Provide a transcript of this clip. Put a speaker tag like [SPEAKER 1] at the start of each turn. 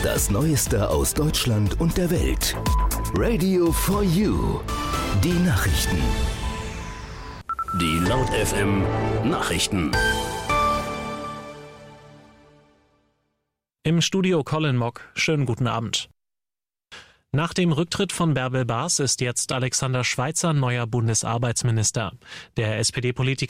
[SPEAKER 1] Das Neueste aus Deutschland und der Welt. Radio for You. Die Nachrichten. Die Laut FM Nachrichten.
[SPEAKER 2] Im Studio Colin Mock. Schönen guten Abend. Nach dem Rücktritt von Bärbel Baas ist jetzt Alexander Schweitzer neuer Bundesarbeitsminister. Der SPD-Politiker